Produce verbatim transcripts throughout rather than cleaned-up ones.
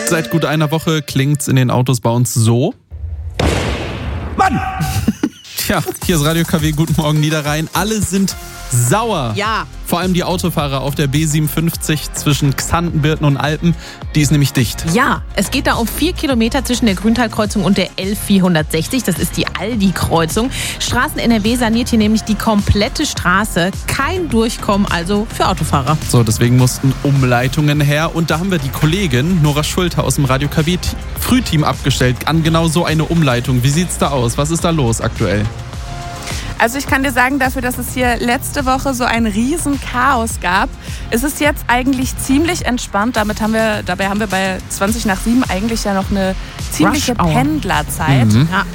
Seit gut einer Woche klingt's in den Autos bei uns so. Mann! Tja, hier ist Radio K W, guten Morgen Niederrhein. Alle sind sauer. Ja. Vor allem die Autofahrer auf der B siebenundfünfzig zwischen Xanten, Birten und Alpen. Die ist nämlich dicht. Ja, es geht da um vier Kilometer zwischen der Grüntalkreuzung und der L vierhundertsechzig. Das ist die Aldi-Kreuzung. Straßen N R W saniert hier nämlich die komplette Straße. Kein Durchkommen also für Autofahrer. So, deswegen mussten Umleitungen her. Und da haben wir die Kollegin Nora Schulte aus dem Radio K W-Frühteam abgestellt an genau so eine Umleitung. Wie sieht's da aus? Was ist da los aktuell? Also ich kann dir sagen, dafür, dass es hier letzte Woche so ein riesen Chaos gab, ist es jetzt eigentlich ziemlich entspannt. Damit haben wir, dabei haben wir bei zwanzig nach sieben eigentlich ja noch eine ziemliche Rush Hour. Pendlerzeit. Mhm. Ja.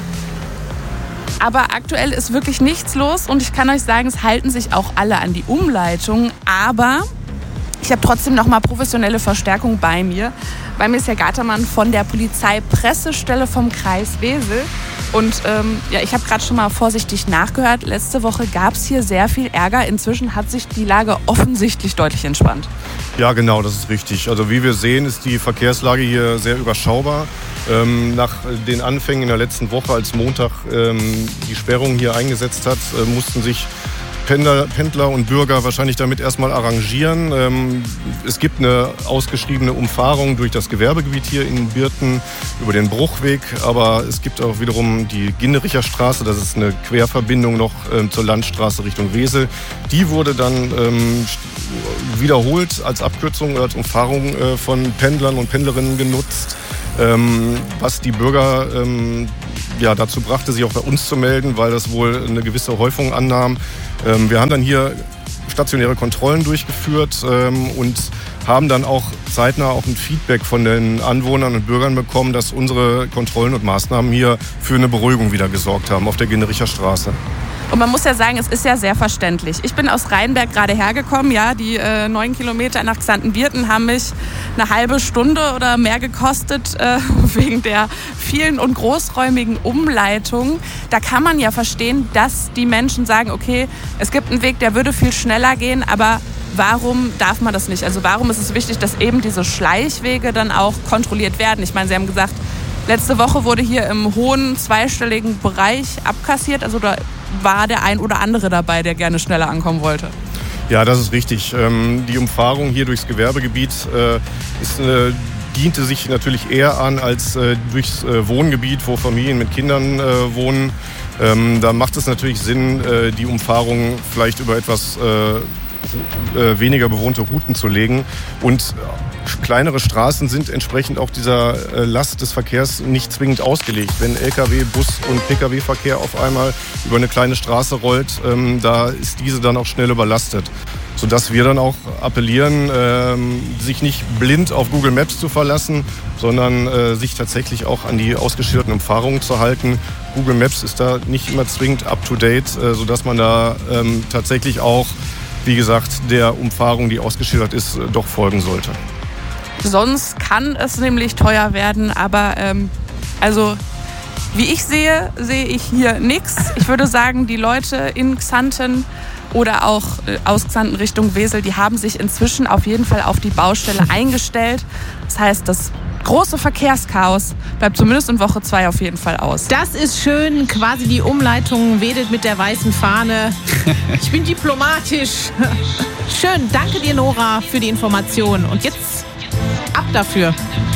Aber aktuell ist wirklich nichts los und ich kann euch sagen, es halten sich auch alle an die Umleitung. Aber ich habe trotzdem noch mal professionelle Verstärkung bei mir. Bei mir ist Herr Gatermann von der Polizeipressestelle vom Kreis Wesel. Und ähm, ja, ich habe gerade schon mal vorsichtig nachgehört. Letzte Woche gab es hier sehr viel Ärger. Inzwischen hat sich die Lage offensichtlich deutlich entspannt. Ja, genau, das ist richtig. Also wie wir sehen, ist die Verkehrslage hier sehr überschaubar. Ähm, nach den Anfängen in der letzten Woche, als Montag ähm, die Sperrung hier eingesetzt hat, äh, mussten sich Pendler, Pendler und Bürger wahrscheinlich damit erstmal arrangieren. Ähm, es gibt eine ausgeschriebene Umfahrung durch das Gewerbegebiet hier in Birten über den Bruchweg, aber es gibt auch wiederum die Ginnericher Straße, das ist eine Querverbindung noch ähm, zur Landstraße Richtung Wesel. Die wurde dann ähm, wiederholt als Abkürzung oder als Umfahrung äh, von Pendlern und Pendlerinnen genutzt, ähm, was die Bürger ähm, ja, dazu brachte, sich auch bei uns zu melden, weil das wohl eine gewisse Häufung annahm. Ähm, wir haben dann hier stationäre Kontrollen durchgeführt ähm, und haben dann auch zeitnah auch ein Feedback von den Anwohnern und Bürgern bekommen, dass unsere Kontrollen und Maßnahmen hier für eine Beruhigung wieder gesorgt haben auf der Ginnericher Straße. Und man muss ja sagen, es ist ja sehr verständlich. Ich bin aus Rheinberg gerade hergekommen. Ja, die äh, neun Kilometer nach Xanten-Birten haben mich eine halbe Stunde oder mehr gekostet äh, wegen der vielen und großräumigen Umleitungen. Da kann man ja verstehen, dass die Menschen sagen, okay, es gibt einen Weg, der würde viel schneller gehen, aber warum darf man das nicht? Also warum ist es wichtig, dass eben diese Schleichwege dann auch kontrolliert werden? Ich meine, Sie haben gesagt, letzte Woche wurde hier im hohen zweistelligen Bereich abkassiert. Also da war der ein oder andere dabei, der gerne schneller ankommen wollte. Ja, das ist richtig. Ähm, die Umfahrung hier durchs Gewerbegebiet äh, ist eine, diente sich natürlich eher an als äh, durchs äh, Wohngebiet, wo Familien mit Kindern äh, wohnen. Ähm, da macht es natürlich Sinn, äh, die Umfahrung vielleicht über etwas äh, äh, weniger bewohnte Routen zu legen. Und kleinere Straßen sind entsprechend auch dieser äh, Last des Verkehrs nicht zwingend ausgelegt. Wenn L K W, Bus und P K W-Verkehr auf einmal über eine kleine Straße rollt, ähm, da ist diese dann auch schnell überlastet. Sodass wir dann auch appellieren, ähm, sich nicht blind auf Google Maps zu verlassen, sondern äh, sich tatsächlich auch an die ausgeschilderten Umfahrungen zu halten. Google Maps ist da nicht immer zwingend up-to-date, äh, sodass man da ähm, tatsächlich auch, wie gesagt, der Umfahrung, die ausgeschildert ist, äh, doch folgen sollte. Sonst kann es nämlich teuer werden, aber ähm, also wie ich sehe, sehe ich hier nichts. Ich würde sagen, die Leute in Xanten oder auch äh, aus Xanten Richtung Wesel, die haben sich inzwischen auf jeden Fall auf die Baustelle eingestellt. Das heißt, das große Verkehrschaos bleibt zumindest in Woche zwei auf jeden Fall aus. Das ist schön, quasi die Umleitung wedelt mit der weißen Fahne. Ich bin diplomatisch. Schön, danke dir Nora für die Information. Und jetzt ab dafür.